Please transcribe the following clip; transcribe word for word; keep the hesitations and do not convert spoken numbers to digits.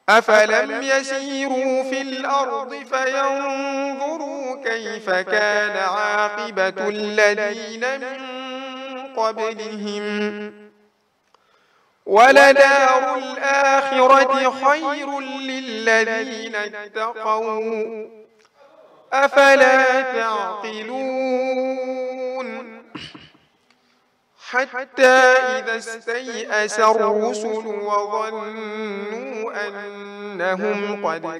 أفلم يسيروا في الأرض فينظروا كيف كان عاقبة الذين من قبلهم ولدار الآخرة خير للذين اتقوا أفلا تعقلون حتى إذا استيأس الرسل وظنوا أنهم قد